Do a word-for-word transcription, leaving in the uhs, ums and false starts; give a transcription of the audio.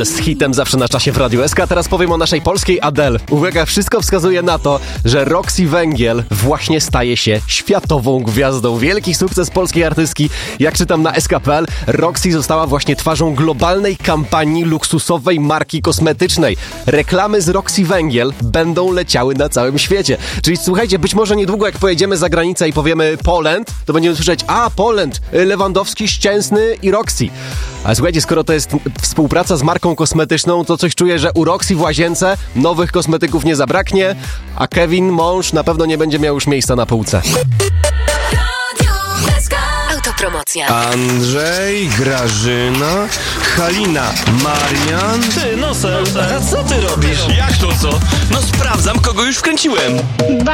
Adele z hitem zawsze na czasie w Radiu S K. Teraz powiem o naszej polskiej Adele. Uwaga, wszystko wskazuje na to, że Roxy Węgiel właśnie staje się światową gwiazdą. Wielki sukces polskiej artystki. Jak czytam na S K kropka P L, Roxy została właśnie twarzą globalnej kampanii luksusowej marki kosmetycznej. Reklamy z Roxy Węgiel będą leciały na całym świecie. Czyli słuchajcie, być może niedługo jak pojedziemy za granicę i powiemy Poland, to będziemy słyszeć, a Poland, Lewandowski, Szczęsny i Roxy. A słuchajcie, skoro to jest współpraca z marką kosmetyczną, to coś czuję, że u Roxy w łazience nowych kosmetyków nie zabraknie, a Kevin, mąż, na pewno nie będzie miał już miejsca na półce. Autopromocja. Andrzej, Grażyna, Halina, Marian. Ty, Nosel, a co ty robisz? Jak to co? No sprawdzam, kogo już wkręciłem.